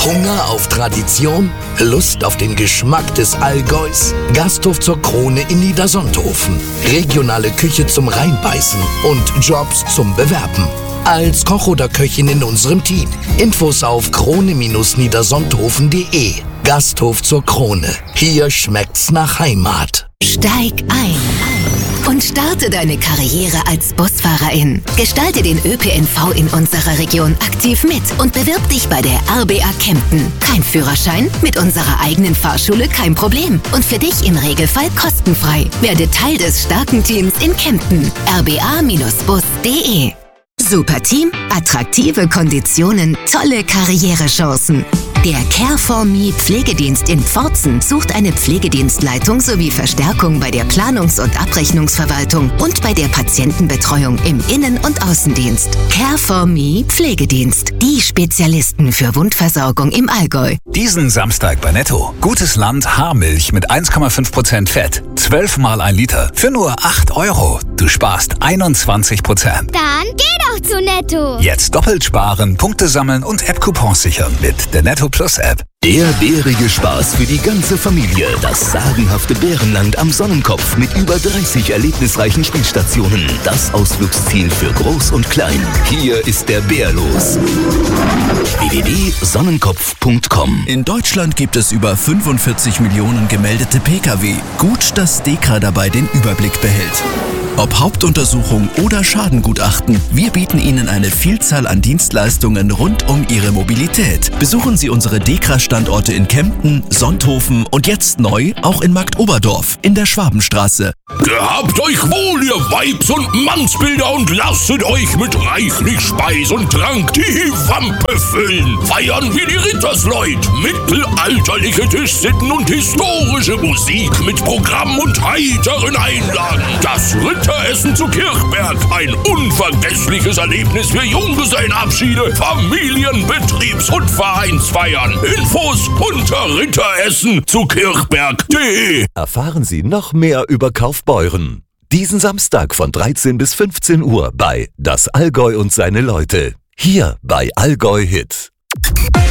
Hunger auf Tradition? Lust auf den Geschmack des Allgäus? Gasthof zur Krone in Niedersonthofen. Regionale Küche zum Reinbeißen und Jobs zum Bewerben. Als Koch oder Köchin in unserem Team. Infos auf krone-niedersonthofen.de. Gasthof zur Krone. Hier schmeckt's nach Heimat. Steig ein und starte deine Karriere als Busfahrerin. Gestalte den ÖPNV in unserer Region aktiv mit und bewirb dich bei der RBA Kempten. Kein Führerschein? Mit unserer eigenen Fahrschule kein Problem. Und für dich im Regelfall kostenfrei. Werde Teil des starken Teams in Kempten. rba-bus.de. Super Team, attraktive Konditionen, tolle Karrierechancen. Der Care4Me Pflegedienst in Pforzen sucht eine Pflegedienstleitung sowie Verstärkung bei der Planungs- und Abrechnungsverwaltung und bei der Patientenbetreuung im Innen- und Außendienst. Care4Me Pflegedienst, die Spezialisten für Wundversorgung im Allgäu. Diesen Samstag bei Netto. Gutes Land Haarmilch mit 1,5% Fett. 12 mal 1 Liter für nur 8 €. Du sparst 21%. Dann geh doch zu Netto. Jetzt doppelt sparen, Punkte sammeln und App-Coupons sichern mit der Netto Plus App. Der bärige Spaß für die ganze Familie. Das sagenhafte Bärenland am Sonnenkopf mit über 30 erlebnisreichen Spielstationen. Das Ausflugsziel für Groß und Klein. Hier ist der Bär los. www.sonnenkopf.com. In Deutschland gibt es über 45 Millionen gemeldete Pkw. Gut, dass DEKRA dabei den Überblick behält. Ob Hauptuntersuchung oder Schadengutachten, wir bieten Ihnen eine Vielzahl an Dienstleistungen rund um Ihre Mobilität. Besuchen Sie unsere DEKRA-Standorte in Kempten, Sonthofen und jetzt neu auch in Marktoberdorf in der Schwabenstraße. Gehabt euch wohl, ihr Weibs- und Mannsbilder, und lasset euch mit reichlich Speis und Trank die Wampe füllen. Feiern wie die Rittersleut, mittelalterliche Tischsitten und historische Musik mit Programm und heiteren Einlagen. Das Ritteressen zu Kirchberg, ein unvergessliches Erlebnis für Junggesellenabschiede, Familien-, Betriebs- und Vereinsfeiern. Infos unter Ritteressen zu Kirchberg.de. Erfahren Sie noch mehr über Kaufbeuren. Diesen Samstag von 13 bis 15 Uhr bei Das Allgäu und seine Leute. Hier bei Allgäu Hit.